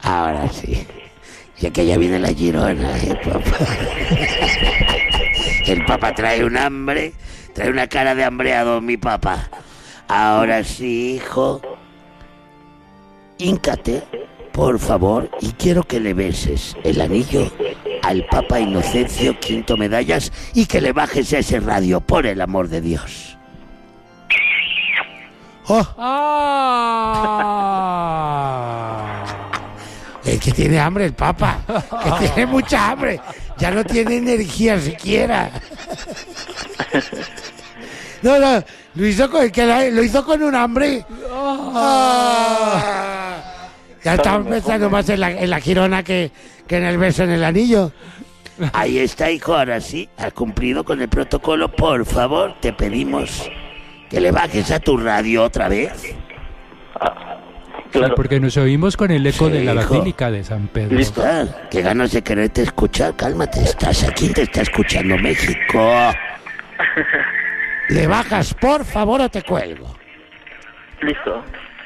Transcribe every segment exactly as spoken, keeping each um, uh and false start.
Ahora sí. Ya que ya viene la Girona, el papá. El papá trae un hambre, trae una cara de hambreado, mi papá. Ahora sí, hijo. Híncate, por favor, y quiero que le beses el anillo al Papa Inocencio Quinto Medallas y que le bajes ese radio, por el amor de Dios. ¡Oh! ¡Ah! Es que tiene hambre el Papa, que tiene mucha hambre, ya no tiene energía siquiera. No, no, lo hizo con, que la, lo hizo con un hambre. Ah. Ya estamos pensando más en la, en la Girona que, que en el beso en el anillo. Ahí está, hijo, ahora sí, has cumplido con el protocolo. Por favor, te pedimos que le bajes a tu radio otra vez. Claro. Sí, porque nos oímos con el eco Sí, de la hijo. Basílica de San Pedro. ¿Listo? Qué ganas de quererte escuchar. Cálmate, estás aquí, te está escuchando México. ¿Le bajas, por favor, o te cuelgo? Listo.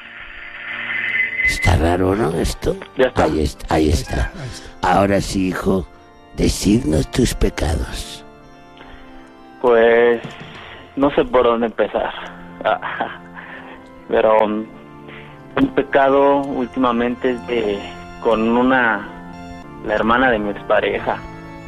Está raro, ¿no? Esto. Ya está. Ahí está, ahí está. Ahí está. Ahora sí, hijo, decidnos tus pecados. Pues no sé por dónde empezar. Ah, pero um, un pecado últimamente es de con una la hermana de mi expareja.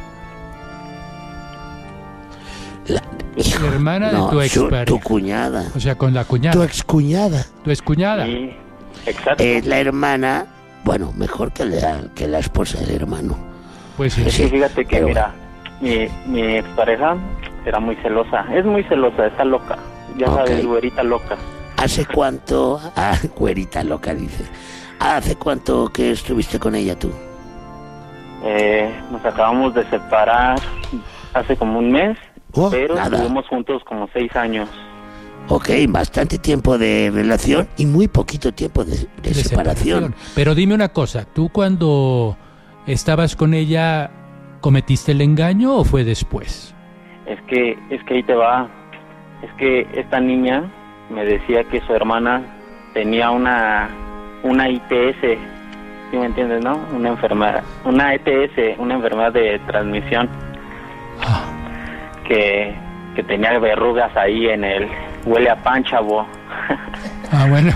La, La hermana no, de tu su- expareja. tu cuñada. O sea, con la Tu cuñada. excuñada. Tu excuñada. Sí, exacto. Es la hermana, bueno, mejor que la, que la esposa del hermano. Pues sí. Es que fíjate que, pero mira, mi, mi expareja era muy celosa. Es muy celosa, está loca. Ya Ok. sabes, güerita loca. ¿Hace cuánto? Ah, güerita loca, dice. ¿Hace cuánto que estuviste con ella tú? Eh, nos acabamos de separar hace como un mes, Oh, pero nada. estuvimos juntos como seis años. Ok, bastante tiempo de relación y muy poquito tiempo de, de de separación. Pero dime una cosa, ¿tú cuando estabas con ella cometiste el engaño o fue después? Es que, es que ahí te va. Es que esta niña me decía que su hermana tenía una, una I T S, ¿sí me entiendes, no? Una enfermedad, una E T S, una enfermedad de transmisión, Ah, que, que tenía verrugas ahí en el, huele a pan, chavo. ah, bueno.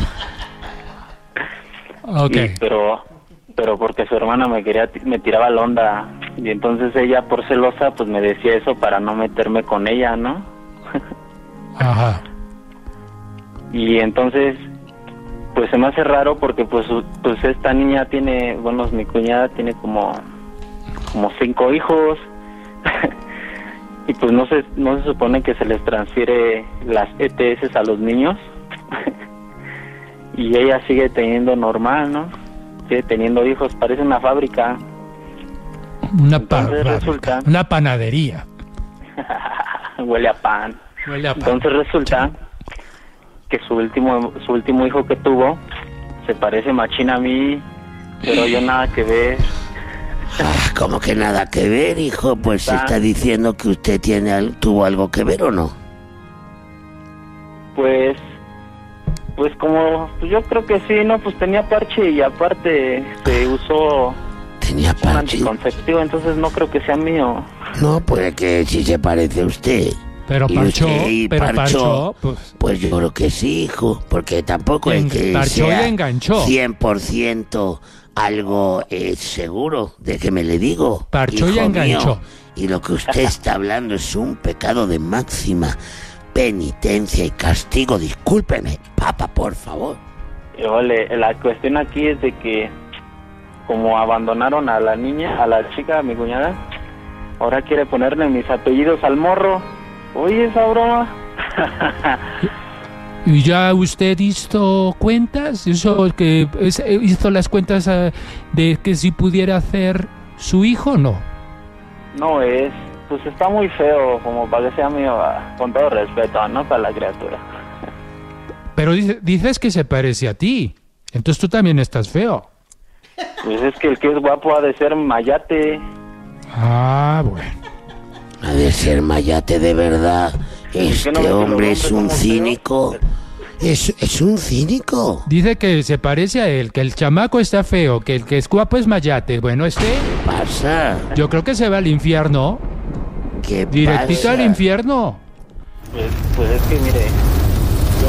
Ok. Y- pero, pero porque su hermana me quería, me tiraba la onda, y entonces ella por celosa pues me decía eso para no meterme con ella, ¿no? Ajá. Y entonces pues se me hace raro porque pues su- pues esta niña tiene, bueno, mi cuñada tiene como como cinco hijos y pues no se no se supone que se les transfiere las E T S a los niños y ella sigue teniendo normal, ¿no? Sigue teniendo hijos, parece una fábrica. Una, pa- Entonces fábrica, resulta- una panadería. Huele a pan. Huele a pan. Entonces resulta que su último su último hijo que tuvo se parece machín a mí, pero yo nada que ver. Ah, ¿cómo que nada que ver, hijo? Pues Ah. está diciendo que usted tiene al- tuvo algo que ver, ¿o no? Pues pues como pues yo creo que sí, no, pues tenía parche y aparte se usó Tenía un parche. anticonceptivo, entonces no creo que sea mío. No, puede que sí se parece a usted. Pero Y parchó, usted, y pero parchó. parchó, pues, Pues yo creo que sí, hijo, porque tampoco es En- que parchó sea y enganchó. cien por ciento algo eh, seguro, déjeme le digo. Parchó y hijo enganchó. mío. Y lo que usted está hablando es un pecado de máxima penitencia y castigo. Discúlpeme, papa, por favor. Y, ole, la cuestión aquí es de que como abandonaron a la niña, a la chica, a mi cuñada, ahora quiere ponerle mis apellidos al morro. Oye, esa broma. ¿Y ya usted hizo cuentas? ¿Eso que es- hizo las cuentas eh, de que si pudiera hacer su hijo o no? No es, pues está muy feo como para que sea mío, ah, con todo respeto, ¿no? Para la criatura. Pero dice- dices que se parece a ti. Entonces tú también estás feo. Pues es que el que es guapo ha de ser mayate. Ah, bueno. Ha de ser mayate de verdad. ¿Por qué no Este ves que los hombre hombres es un somos cínico. Es, es un cínico. Dice que se parece a él, que el chamaco está feo, que el que es guapo es Mayate. Bueno, este, ¿Qué pasa? yo creo que se va al infierno. ¿Qué Directito pasa? al infierno. Pues, pues es que mire, yo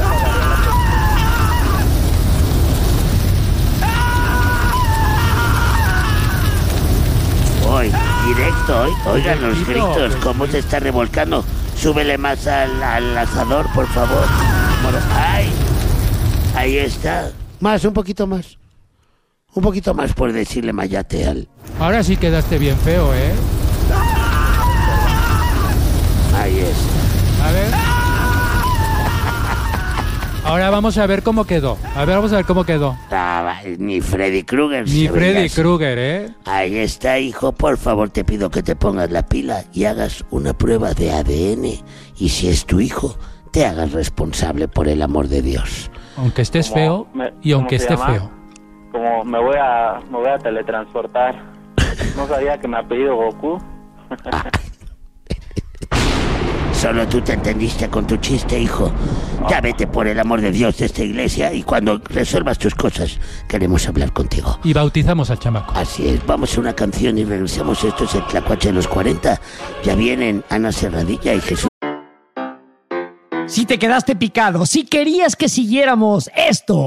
Hoy, directo, hoy. Oigan los Directito. gritos, cómo se está revolcando. Súbele más al, al asador, por favor. Moro- ¡Ay! Ahí está. Más, un poquito más. Un poquito más por decirle Mayate al... Ahora sí quedaste bien feo, ¿eh? Ahí está. A ver. Ahora vamos a ver cómo quedó. A ver, vamos a ver cómo quedó. Ah, ni Freddy Krueger. Ni se Freddy veía así. Krueger, ¿eh? Ahí está, hijo. Por favor, te pido que te pongas la pila y hagas una prueba de A D N. Y si es tu hijo, te hagas responsable por el amor de Dios. Aunque estés Como feo me- y aunque ¿cómo se esté llama? feo. como me voy a me voy a teletransportar. No sabía que me apellido Goku. Solo tú te entendiste con tu chiste, hijo. Ya vete por el amor de Dios de esta iglesia y cuando resuelvas tus cosas, queremos hablar contigo. Y bautizamos al chamaco. Así es, vamos a una canción y regresamos. Esto es el Tlacuache de los cuarenta. Ya vienen Ana Serradilla y Jesús. Si te quedaste picado, si querías que siguiéramos esto